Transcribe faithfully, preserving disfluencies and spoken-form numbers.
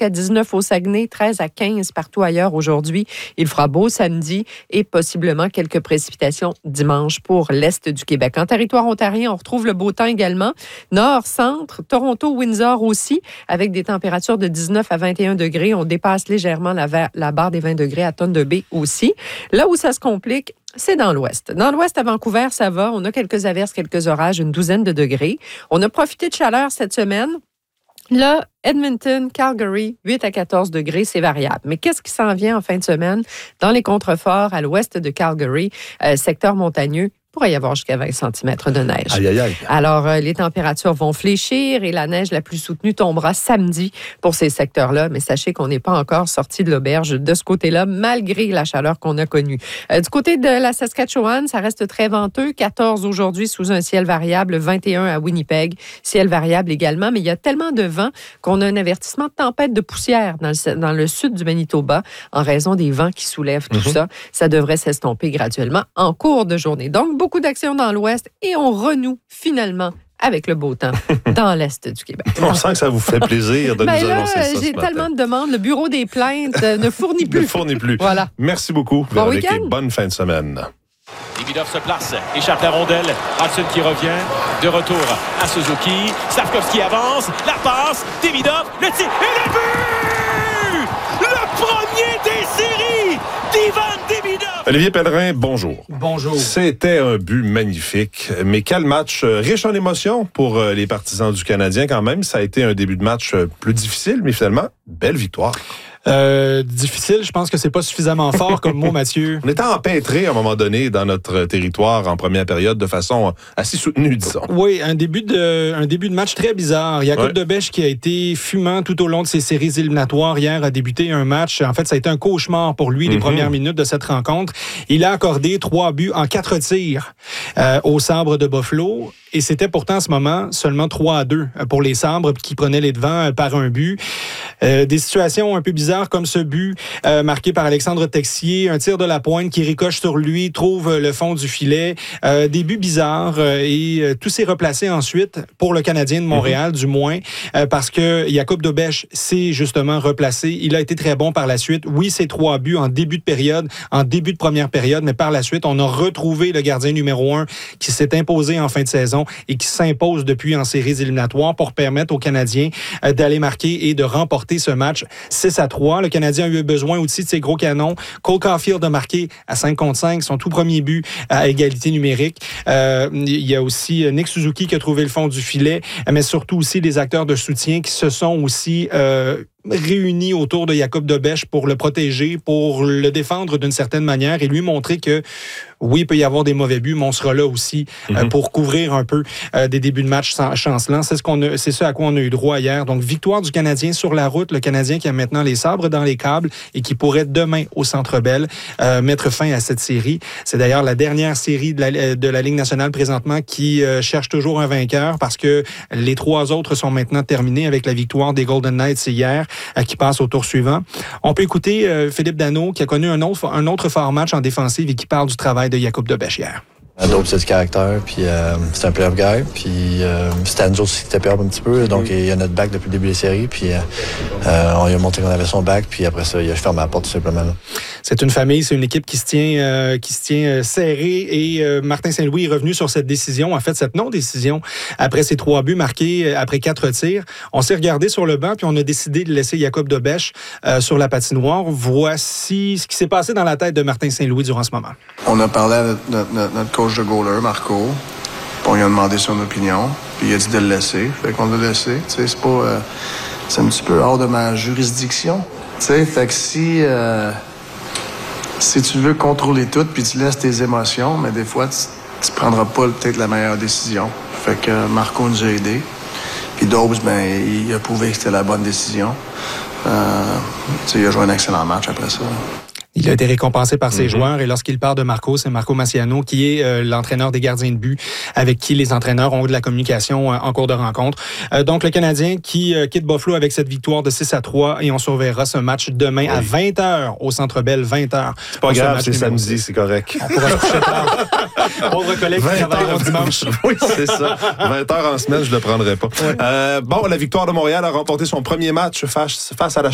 jusqu'à dix-neuf au Saguenay, treize à quinze partout ailleurs aujourd'hui. Il fera beau samedi et possiblement quelques précipitations dimanche pour l'Est du Québec. En territoire ontarien, on retrouve le beau temps également. Nord, centre, Toronto, Windsor aussi, avec des températures de dix-neuf à vingt et un degrés. On dépasse légèrement la, ver- la barre des vingt degrés à Thunder Bay aussi. Là où ça se complique, c'est dans l'ouest. Dans l'ouest, à Vancouver, ça va. On a quelques averses, quelques orages, une douzaine de degrés. On a profité de chaleur cette semaine. Là, Edmonton, Calgary, huit à quatorze degrés, c'est variable. Mais qu'est-ce qui s'en vient en fin de semaine? Dans les contreforts, à l'ouest de Calgary, euh, secteur montagneux, il pourrait y avoir jusqu'à vingt centimètres de neige. Aïe, aïe, aïe. Alors, euh, les températures vont fléchir et la neige la plus soutenue tombera samedi pour ces secteurs-là. Mais sachez qu'on n'est pas encore sorti de l'auberge de ce côté-là, malgré la chaleur qu'on a connue. Euh, du côté de la Saskatchewan, ça reste très venteux. quatorze aujourd'hui sous un ciel variable, vingt et un à Winnipeg, ciel variable également. Mais il y a tellement de vent qu'on a un avertissement de tempête de poussière dans le, dans le sud du Manitoba en raison des vents qui soulèvent tout mm-hmm. ça. Ça devrait s'estomper graduellement en cours de journée. Donc, beaucoup d'actions dans l'ouest et on renoue finalement avec le beau temps dans l'est du Québec. On sent que ça vous fait plaisir de ben nous là, annoncer ça j'ai ce matin. tellement de demandes. Le bureau des plaintes ne fournit plus. ne fournit plus. Voilà. Merci beaucoup, bon Véronique, week-end. et bonne fin de semaine. Davidoff se place, échappe la rondelle. Hudson qui revient, de retour à Suzuki. Slavkovski avance, la passe, Davidoff, le tir et le but! Le premier des séries d'Ivan Davidoff! Olivier Pellerin, bonjour. Bonjour. C'était un but magnifique, mais quel match riche en émotions pour les partisans du Canadien quand même. Ça a été un début de match plus difficile, mais finalement, belle victoire. Euh, difficile, je pense que c'est pas suffisamment fort comme mot, Mathieu. On était empêtré à un moment donné dans notre territoire en première période de façon assez soutenue, disons. Oui, un début de, un début de match très bizarre. Jacob ouais. Debèche qui a été fumant tout au long de ses séries éliminatoires hier a débuté un match. En fait, ça a été un cauchemar pour lui les mm-hmm. premières minutes de cette rencontre. Il a accordé trois buts en quatre tirs euh, aux Sabres de Buffalo. Et c'était pourtant, en ce moment, seulement trois à deux pour les Sabres qui prenaient les devants par un but. Euh, des situations un peu bizarres comme ce but euh, marqué par Alexandre Texier, un tir de la pointe qui ricoche sur lui, trouve le fond du filet. Euh, des buts bizarres euh, et euh, tout s'est replacé ensuite pour le Canadien de Montréal, mm-hmm. du moins, euh, parce que Jacob Debèche s'est justement replacé. Il a été très bon par la suite. Oui, c'est trois buts en début de période, en début de première période, mais par la suite, on a retrouvé le gardien numéro un qui s'est imposé en fin de saison et qui s'impose depuis en séries éliminatoires pour permettre aux Canadiens euh, d'aller marquer et de remporter ce match six à trois. Le Canadien a eu besoin aussi de ses gros canons. Cole Caulfield a marqué à cinq contre cinq, son tout premier but à égalité numérique. Euh, il y a aussi Nick Suzuki qui a trouvé le fond du filet, mais surtout aussi les acteurs de soutien qui se sont aussi euh, réunis autour de Jacob Debèche pour le protéger, pour le défendre d'une certaine manière et lui montrer que oui, il peut y avoir des mauvais buts, mais on sera là aussi mm-hmm. euh, pour couvrir un peu euh, des débuts de match chancelants. C'est ce qu'on a, c'est ce à quoi on a eu droit hier. Donc, victoire du Canadien sur la route, le Canadien qui a maintenant les sabres dans les câbles et qui pourrait demain au Centre Bell euh, mettre fin à cette série. C'est d'ailleurs la dernière série de la, de la Ligue nationale présentement qui euh, cherche toujours un vainqueur parce que les trois autres sont maintenant terminés avec la victoire des Golden Knights hier euh, qui passe au tour suivant. On peut écouter euh, Philippe Danault qui a connu un autre, un autre fort match en défensive et qui parle du travail de Jacob Debèche hier. Dope, c'est du caractère, puis euh, c'est un playoff guy, puis euh, Stanzo aussi était perdre un petit peu, donc il y a notre back depuis le début des séries, puis euh, on lui a montré qu'on avait son back, puis après ça, il a fermé la porte tout simplement. Là. C'est une famille, c'est une équipe qui se tient, euh, qui se tient euh, serrée, et euh, Martin Saint-Louis est revenu sur cette décision, en fait cette non-décision, après ses trois buts marqués, euh, après quatre tirs. On s'est regardé sur le banc, puis on a décidé de laisser Jacob Debèche euh, sur la patinoire. Voici ce qui s'est passé dans la tête de Martin Saint-Louis durant ce moment. On a parlé à notre, notre, notre coach de goaler, Marco, puis on lui a demandé son opinion, puis il a dit de le laisser. Fait qu'on l'a laissé. Tu sais, c'est pas... Euh, c'est un petit peu hors de ma juridiction. Tu sais, fait que si... Euh, si tu veux contrôler tout, puis tu laisses tes émotions, mais des fois, tu, tu prendras pas peut-être la meilleure décision. Fait que Marco nous a aidés. Puis Dobbs, ben, il a prouvé que c'était la bonne décision. Euh, tu sais, il a joué un excellent match après ça. Il a été récompensé par ses mm-hmm. joueurs et lorsqu'il part de Marco, c'est Marco Massiano qui est euh, l'entraîneur des gardiens de but avec qui les entraîneurs ont eu de la communication euh, en cours de rencontre. Euh, donc le Canadien qui euh, quitte Buffalo avec cette victoire de six à trois et on surveillera ce match demain oui. à vingt heures au Centre Bell, vingt heures. C'est pas grave, c'est samedi, c'est correct. On pourra se coucher tard. Pauvre collègue qui travaille le dimanche. Oui, c'est ça. vingt heures en semaine, je le prendrai pas. Ouais. Euh, bon, la victoire de Montréal a remporté son premier match face, face à la